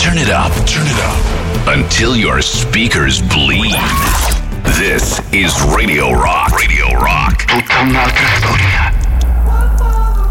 Turn it up. Turn it up. Until your speakers bleed. This is Radio Rock. Radio Rock. Puttana